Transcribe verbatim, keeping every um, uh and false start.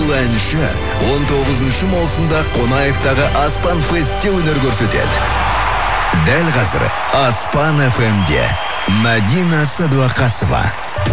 Бұл әнші он тоғызыншы маусымда Қонаевтағы Аспан Фестте өнер көрсетеді. Дәл қазір Аспан эф эмде Мәдина Садуақасова.